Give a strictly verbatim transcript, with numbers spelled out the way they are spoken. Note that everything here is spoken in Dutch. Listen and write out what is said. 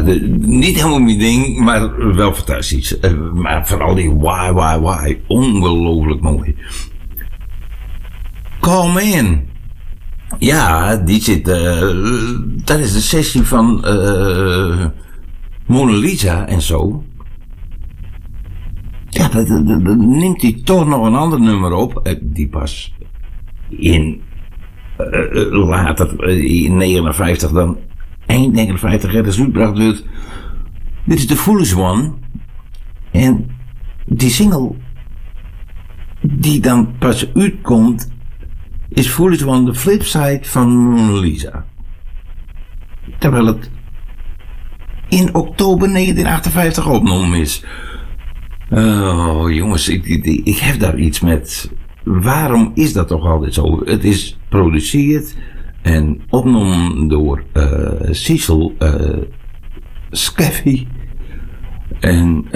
de, niet helemaal mijn ding, maar wel fantastisch. Uh, maar vooral die why, why, why. Ongelooflijk mooi. Call Man. Ja, die zit... Uh, dat is de sessie van uh, Mona Lisa en zo. Ja, dan neemt hij toch nog een ander nummer op. Uh, die pas in... Uh, later, uh, in negenenvijftig dan... eind negenenvijftig, hè, de uitgebracht wordt. Dit is The Foolish One. En die single... die dan pas uitkomt... is Foolish One de flipside van Mona Lisa. Terwijl het in oktober negentien achtenvijftig opgenomen is. Oh jongens, ik, ik, ik heb daar iets met. Waarom is dat toch altijd zo? Het is geproduceerd en opgenomen door uh, Cecil uh, Scaffy. En